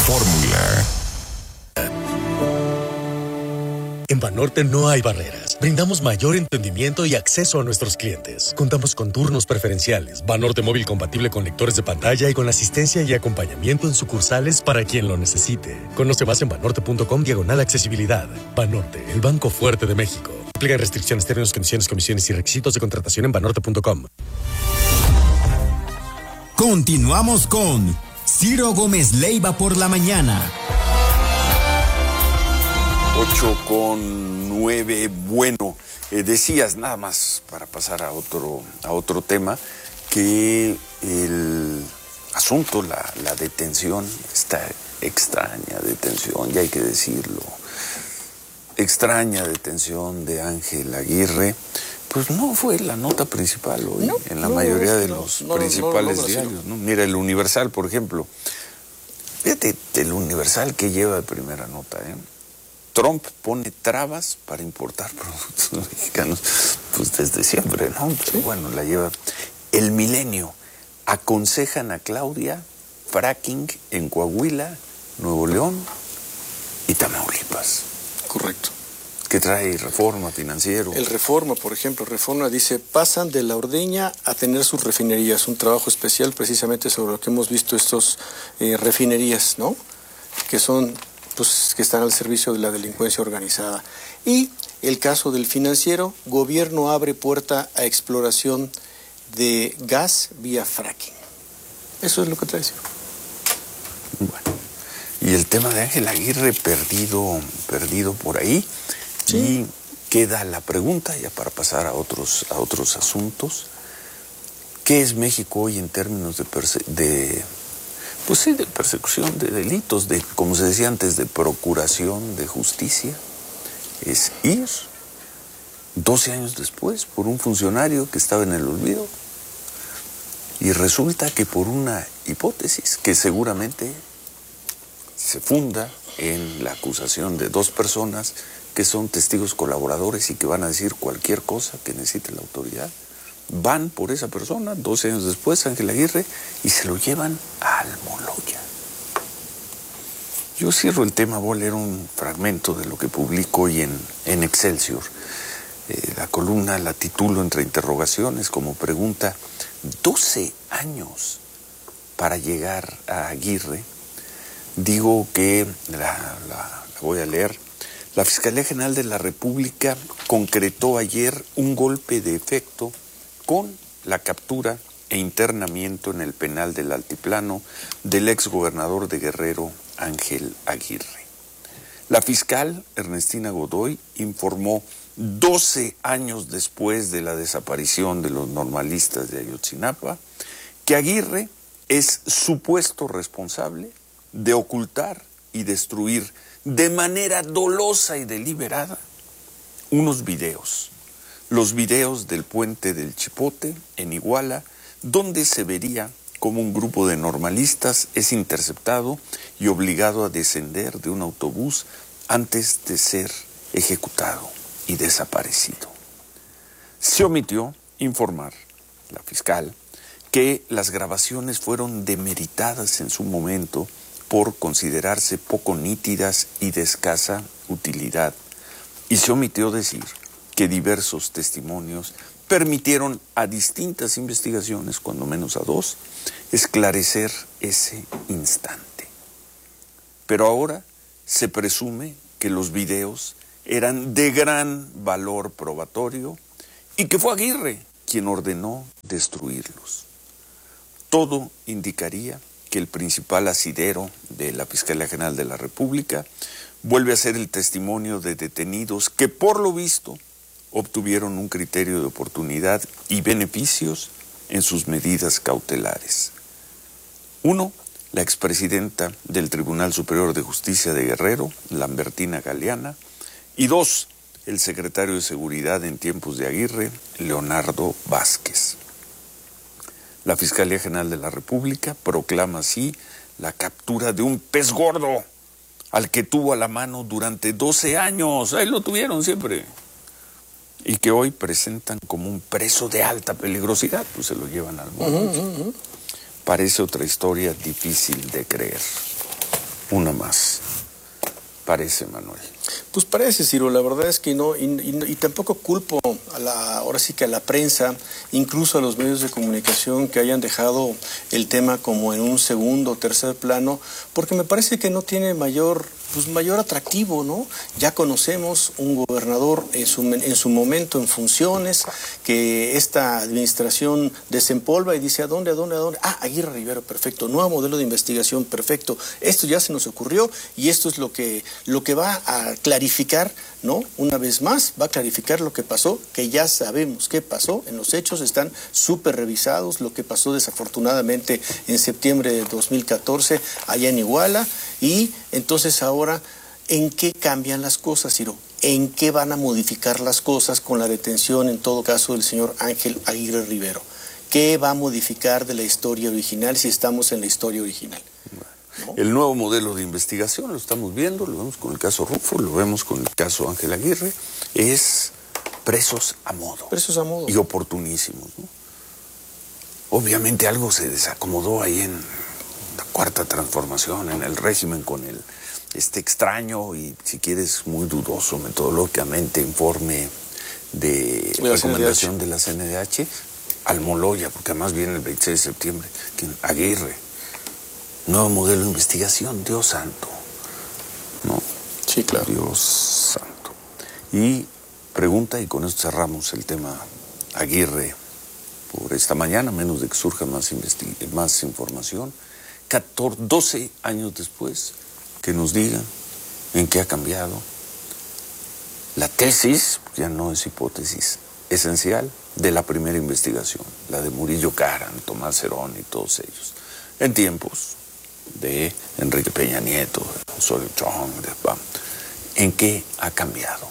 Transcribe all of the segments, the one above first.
fórmula. En Banorte no hay barreras. Brindamos mayor entendimiento y acceso a nuestros clientes. Contamos con turnos preferenciales, Banorte móvil compatible con lectores de pantalla y con asistencia y acompañamiento en sucursales para quien lo necesite. Conoce más en banorte.com/accesibilidad. Banorte, el banco fuerte de México. Aplica restricciones, términos, condiciones, comisiones y requisitos de contratación en banorte.com. Continuamos con Ciro Gómez Leiva por la mañana. 8:09. Bueno, decías nada más para pasar a otro tema, que el asunto, la detención, esta extraña detención, ya hay que decirlo, extraña detención de Ángel Aguirre, pues no fue la nota principal hoy en la mayoría de los principales diarios, ¿no? Mira, el Universal, por ejemplo. Fíjate, el Universal que lleva de primera nota, Trump pone trabas para importar productos mexicanos, pues desde siempre, ¿no? Pero bueno, la lleva. El Milenio, aconsejan a Claudia fracking en Coahuila, Nuevo León y Tamaulipas. Correcto. ¿Qué trae Reforma, Financiero? El Reforma, por ejemplo, Reforma dice, pasan de la ordeña a tener sus refinerías, un trabajo especial precisamente sobre lo que hemos visto estos refinerías, ¿no? Que son, pues, que están al servicio de la delincuencia organizada. Y el caso del Financiero, gobierno abre puerta a exploración de gas vía fracking. Eso es lo que trae. Bueno, y el tema de Ángel Aguirre perdido por ahí. Sí. Y queda la pregunta, ya para pasar a otros asuntos, ¿qué es México hoy en términos de persecución de delitos, de, como se decía antes, de procuración de justicia? Es ir 12 años después por un funcionario que estaba en el olvido, y resulta que por una hipótesis que seguramente se funda en la acusación de dos personas que son testigos colaboradores y que van a decir cualquier cosa que necesite la autoridad, van por esa persona 12 años después, Ángel Aguirre, y se lo llevan a Almoloya. Yo cierro el tema, voy a leer un fragmento de lo que publico hoy en Excelsior. La columna la titulo entre interrogaciones como pregunta, 12 años para llegar a Aguirre. Digo que, la voy a leer, la Fiscalía General de la República concretó ayer un golpe de efecto con la captura e internamiento en el penal del Altiplano del exgobernador de Guerrero, Ángel Aguirre. La fiscal Ernestina Godoy informó 12 años después de la desaparición de los normalistas de Ayotzinapa que Aguirre es supuesto responsable de ocultar y destruir de manera dolosa y deliberada unos videos, los videos del puente del Chipote en Iguala, donde se vería cómo un grupo de normalistas es interceptado y obligado a descender de un autobús antes de ser ejecutado y desaparecido. Se omitió informar, la fiscal, que las grabaciones fueron demeritadas en su momento por considerarse poco nítidas y de escasa utilidad, y se omitió decir que diversos testimonios permitieron a distintas investigaciones, cuando menos a dos, esclarecer ese instante. Pero ahora se presume que los videos eran de gran valor probatorio y que fue Aguirre quien ordenó destruirlos. Todo indicaría que el principal asidero de la Fiscalía General de la República vuelve a ser el testimonio de detenidos que, por lo visto, obtuvieron un criterio de oportunidad y beneficios en sus medidas cautelares. Uno, la expresidenta del Tribunal Superior de Justicia de Guerrero, Lambertina Galeana, y dos, el secretario de Seguridad en tiempos de Aguirre, Leonardo Vázquez. La Fiscalía General de la República proclama así la captura de un pez gordo al que tuvo a la mano durante 12 años. Ahí lo tuvieron siempre. Y que hoy presentan como un preso de alta peligrosidad, pues se lo llevan al mundo. Parece otra historia difícil de creer. una más. Parece, Manuel. Pues parece, Ciro, la verdad es que no, y tampoco culpo ahora sí que a la prensa, incluso a los medios de comunicación que hayan dejado el tema como en un segundo o tercer plano, porque me parece que no tiene mayor atractivo, ¿no? Ya conocemos un gobernador en su momento en funciones, que esta administración desempolva y dice, ¿a dónde? Ah, Aguirre Rivero, perfecto, nuevo modelo de investigación, perfecto, esto ya se nos ocurrió y esto es lo que va a clarificar, ¿no? Una vez más, va a clarificar lo que pasó, que ya sabemos qué pasó, en los hechos están súper revisados, lo que pasó desafortunadamente en septiembre de 2014 allá en Iguala, y entonces ahora, ¿en qué cambian las cosas, Ciro? ¿En qué van a modificar las cosas con la detención, en todo caso, del señor Ángel Aguirre Rivero? ¿Qué va a modificar de la historia original si estamos en la historia original? ¿No? El nuevo modelo de investigación, lo estamos viendo, lo vemos con el caso Rufo, lo vemos con el caso Ángel Aguirre, es presos a modo. Presos a modo. Y oportunísimos, ¿no? Obviamente algo se desacomodó ahí en la Cuarta Transformación, en el régimen con este extraño y, si quieres, muy dudoso metodológicamente informe de recomendación de la CNDH al Moloya, porque además viene el 26 de septiembre, Aguirre. Nuevo modelo de investigación, Dios santo, ¿no? Sí, claro. Dios santo. Y pregunta, y con esto cerramos el tema Aguirre por esta mañana, menos de que surja más información, 12 años después, que nos digan en qué ha cambiado la tesis, ya no es hipótesis, esencial de la primera investigación, la de Murillo Karam, Tomás Herón y todos ellos, en tiempos de Enrique Peña Nieto, Osorio Chong, ¿en qué ha cambiado?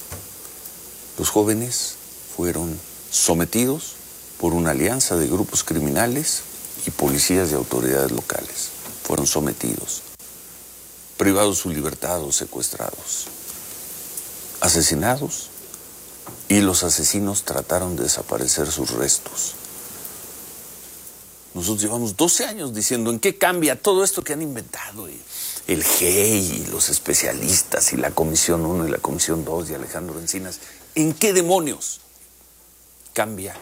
Los jóvenes fueron sometidos por una alianza de grupos criminales y policías y autoridades locales. Fueron sometidos, privados de su libertad o secuestrados, asesinados, y los asesinos trataron de desaparecer sus restos. Nosotros llevamos 12 años diciendo en qué cambia todo esto que han inventado, el GEI y los especialistas y la Comisión 1 y la Comisión 2 y Alejandro Encinas. ¿En qué demonios cambia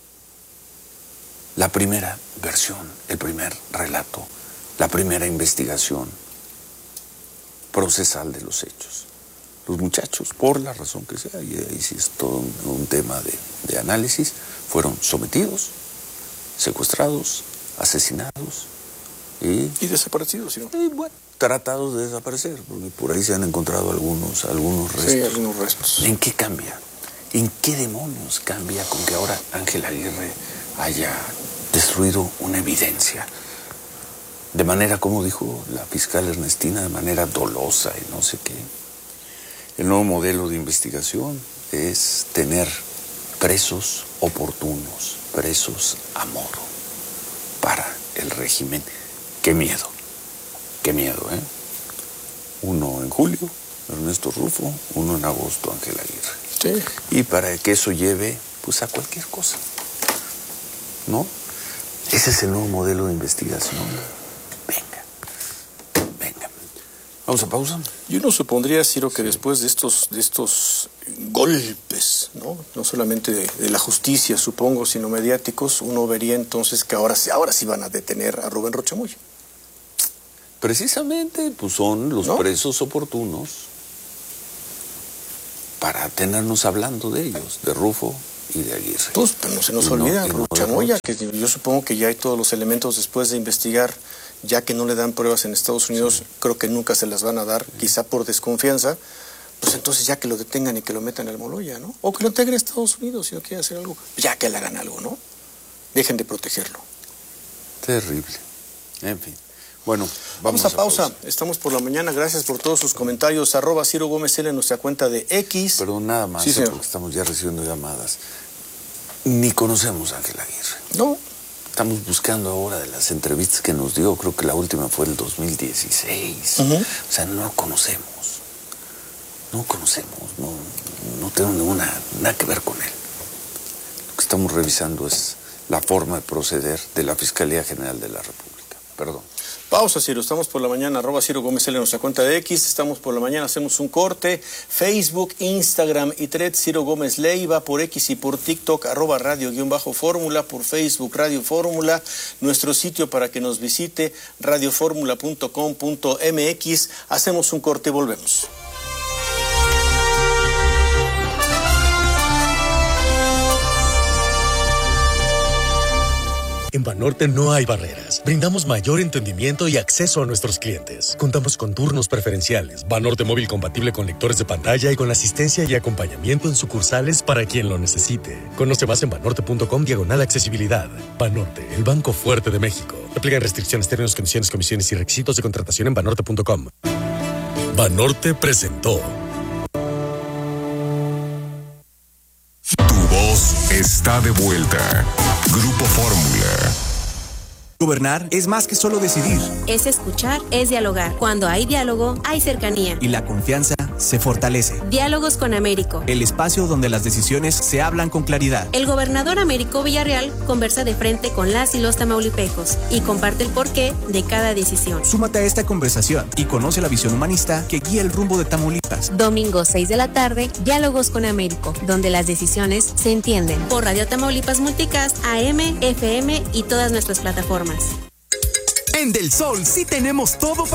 la primera versión, el primer relato, la primera investigación procesal de los hechos? Los muchachos, por la razón que sea, y ahí sí es todo un tema de análisis, fueron sometidos, secuestrados, asesinados y desaparecidos, ¿sí? Y bueno, tratados de desaparecer, porque por ahí se han encontrado algunos restos. Sí, algunos restos. ¿En qué cambia? ¿En qué demonios cambia con que ahora Ángel Aguirre haya destruido una evidencia? De manera, como dijo la fiscal Ernestina, de manera dolosa y no sé qué. El nuevo modelo de investigación es tener presos oportunos, presos a modo para el régimen. Qué miedo, ¿eh? Uno en julio, Ernesto Rufo, uno en agosto, Ángel Aguirre. Sí. Y para que eso lleve, pues, a cualquier cosa, ¿no? Ese es el nuevo modelo de investigación. Venga. ¿Vamos a pausa? Yo no supondría, Ciro, que después de estos golpes, no solamente de la justicia, supongo, sino mediáticos, uno vería entonces que ahora sí van a detener a Rubén Rocha Moya. Precisamente, pues son los presos oportunos para tenernos hablando de ellos, de Rufo y de Aguirre. Pues, pero no se nos olvida, Rocha Moya, que yo supongo que ya hay todos los elementos después de investigar, ya que no le dan pruebas en Estados Unidos, creo que nunca se las van a dar, quizá por desconfianza, pues entonces ya que lo detengan y que lo metan al Moloya, ¿no? O que lo integren a Estados Unidos si no quiere hacer algo, ya que le hagan algo, ¿no? Dejen de protegerlo. Terrible. En fin. Bueno, vamos a pausa. Estamos por la mañana. Gracias por todos sus comentarios. @Ciro Gómez L en nuestra cuenta de X. Pero nada más, sí, porque estamos ya recibiendo llamadas. Ni conocemos a Ángel Aguirre. No. Estamos buscando ahora de las entrevistas que nos dio, creo que la última fue el 2016. O sea, no conocemos. No tenemos nada que ver con él. Lo que estamos revisando es la forma de proceder de la Fiscalía General de la República. Perdón. Pausa, Ciro. Estamos por la mañana, @Ciro Gómez L en nuestra cuenta de X. Estamos por la mañana, hacemos un corte. Facebook, Instagram y Threads, Ciro Gómez Leiva, por X y por TikTok, @radio_fórmula, por Facebook, Radio Fórmula. Nuestro sitio para que nos visite, radioformula.com.mx. Hacemos un corte y volvemos. En Banorte no hay barreras. Brindamos mayor entendimiento y acceso a nuestros clientes. Contamos con turnos preferenciales, Banorte móvil compatible con lectores de pantalla y con asistencia y acompañamiento en sucursales para quien lo necesite. Conoce más en banorte.com/accesibilidad. Banorte, el banco fuerte de México. Aplican restricciones, términos, condiciones, comisiones y requisitos de contratación en banorte.com. Banorte presentó. Tu voz está de vuelta. Grupo Fórmula. Gobernar es más que solo decidir. Es escuchar, es dialogar. Cuando hay diálogo, hay cercanía. Y la confianza se fortalece. Diálogos con Américo. El espacio donde las decisiones se hablan con claridad. El gobernador Américo Villarreal conversa de frente con las y los tamaulipecos y comparte el porqué de cada decisión. Súmate a esta conversación y conoce la visión humanista que guía el rumbo de Tamaulipas. Domingo 6 de la tarde, Diálogos con Américo, donde las decisiones se entienden. Por Radio Tamaulipas Multicast, AM, FM y todas nuestras plataformas. En Del Sol sí tenemos todo para